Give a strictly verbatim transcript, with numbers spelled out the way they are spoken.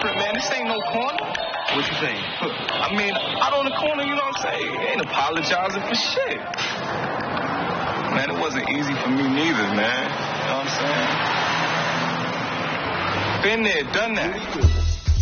different, man. This ain't no corner. What you saying? I mean, out on the corner, you know what I'm saying? He ain't apologizing for shit. Man, it wasn't easy for me neither, man. You know what I'm saying? Been there, done that.